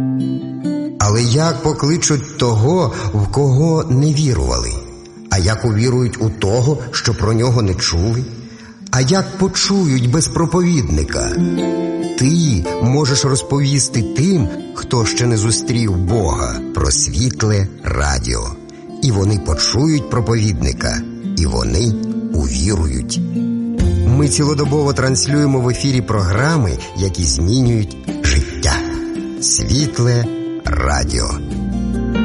Але як покличуть того, в кого не вірували? А як увірують у того, що про нього не чули? А як почують без проповідника? Ти можеш розповісти тим, хто ще не зустрів Бога, про світле радіо. І вони почують проповідника, і вони увірують. Ми цілодобово транслюємо в ефірі програми, які змінюють життя. Світле радіо.